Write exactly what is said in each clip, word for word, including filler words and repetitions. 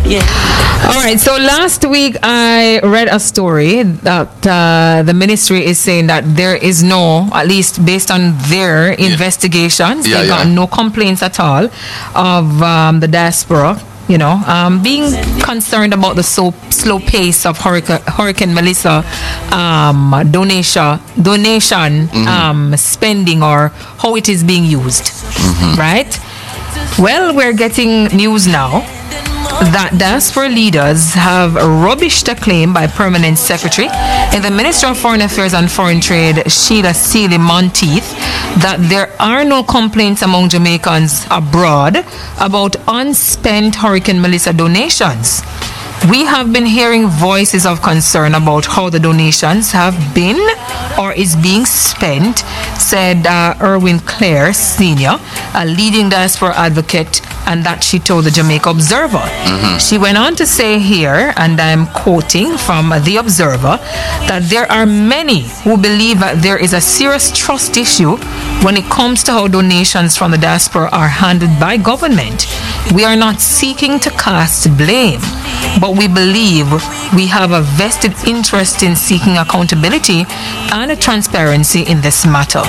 All right, so last week I read a story that uh, the ministry is saying that there is no, at least based on their yeah. investigations, yeah, they got yeah. no complaints at all of um, the diaspora, you know, um, being concerned about the so slow pace of Hurricane, Hurricane Melissa um, donation, donation mm-hmm. um, spending, or how it is being used, mm-hmm. right? Well, we're getting news now that diaspora leaders have rubbished a claim by Permanent Secretary in the Ministry of Foreign Affairs and Foreign Trade, Sheila Seeley Monteith, that there are no complaints among Jamaicans abroad about unspent Hurricane Melissa donations. We have been hearing voices of concern about how the donations have been or is being spent, said uh, Erwin Clare Senior, a leading diaspora advocate, and that she told the Jamaica Observer. Mm-hmm. She went on to say here, and I'm quoting from the Observer, that there are many who believe that there is a serious trust issue when it comes to how donations from the diaspora are handled by government. We are not seeking to cast blame, but we believe we have a vested interest in seeking accountability and transparency in this matter.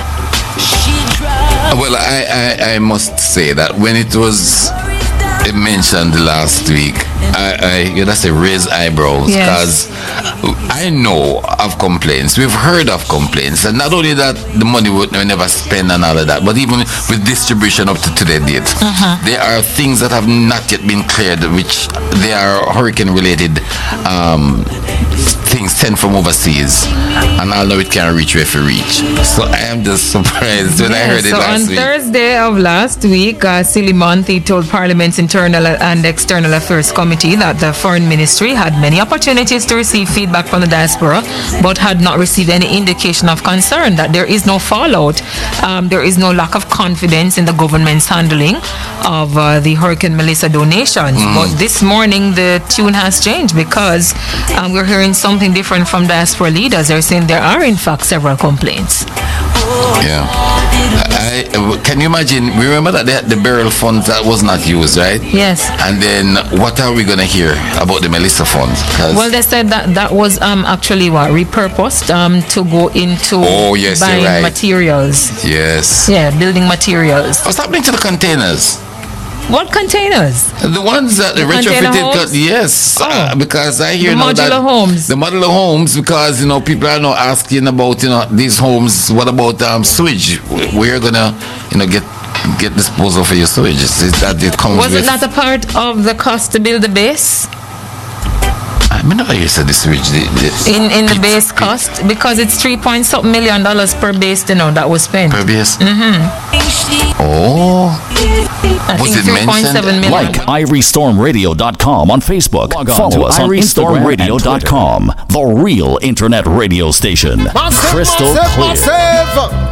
Well, I, I, I must say that when it was mentioned last week, I, I you know, say raise eyebrows, because yes. I know of complaints. We've heard of complaints, and not only that, the money would never spend and all of that, but even with distribution up to today date, uh-huh. there are things that have not yet been cleared, which they are hurricane-related um, things sent from overseas, and I know it can reach where it reach. So I am just surprised when yeah, I heard it so last week. So on Thursday of last week, uh, Seeley Monteith told Parliament's Internal and External Affairs Committee that the Foreign Ministry had many opportunities to receive feedback from the diaspora, but had not received any indication of concern, that there is no fallout, um, there is no lack of confidence in the government's handling of uh, the Hurricane Melissa donations. Mm. But this morning the tune has changed, because um, we're hearing something different from diaspora leaders. They're saying there are in fact several complaints. Yeah. I, I, can you imagine? Remember that they had the burial funds that was not used, right? Yes. And then what are we going to hear about the Melissa funds? Well, they said that that was um, actually what repurposed um, to go into oh, yes, buying right. materials. Yes. Yeah, building materials. What's happening to the containers? What containers? The ones that the, the retrofitted, co- yes, oh. uh, because I hear the now modular that homes. The modular homes, because you know people are now asking about you know these homes. What about um sewage? We're gonna you know get get disposal for your sewage. Is that it comes? Was with, it not a part of the cost to build the base? I mean, never used to the sewage. The, the in in the base pit. Cost, because it's three point something million dollars per base, you know, that was spent per base. Mm-hmm. Oh, I was think it mentioned? Like Irie Storm Radio dot com on Facebook. Log on Follow us on Irie Storm Radio dot com, the real internet radio station. Crystal clear.